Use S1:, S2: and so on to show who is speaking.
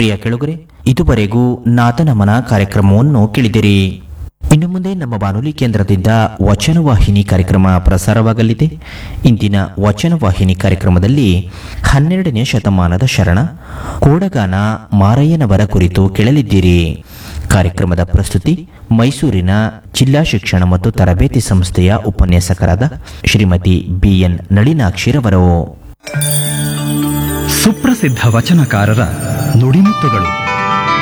S1: ಪ್ರಿಯ ಕೆಳಗರೆ, ಇದುವರೆಗೂ ನಾದನಮನ ಕಾರ್ಯಕ್ರಮವನ್ನು ಕೇಳಿದಿರಿ. ಇನ್ನು ಮುಂದೆ ನಮ್ಮ ಬಾನುಲಿ ಕೇಂದ್ರದಿಂದ ವಚನವಾಹಿನಿ ಕಾರ್ಯಕ್ರಮ ಪ್ರಸಾರವಾಗಲಿದೆ. ಇಂದಿನ ವಚನವಾಹಿನಿ ಕಾರ್ಯಕ್ರಮದಲ್ಲಿ 12ನೇ ಶತಮಾನದ ಶರಣ ಕೋಡಗಾನ ಮಾರಯ್ಯನವರ ಕುರಿತು ಕೇಳಲಿದ್ದೀರಿ. ಕಾರ್ಯಕ್ರಮದ ಪ್ರಸ್ತುತಿ ಮೈಸೂರಿನ ಜಿಲ್ಲಾ ಶಿಕ್ಷಣ ಮತ್ತು ತರಬೇತಿ ಸಂಸ್ಥೆಯ ಉಪನ್ಯಾಸಕರಾದ ಶ್ರೀಮತಿ BN ನಳಿನಾಕ್ಷಿರವರು.
S2: ಸುಪ್ರಸಿದ್ಧ ವಚನಕಾರರ ನುಡಿಮುತ್ತುಗಳು.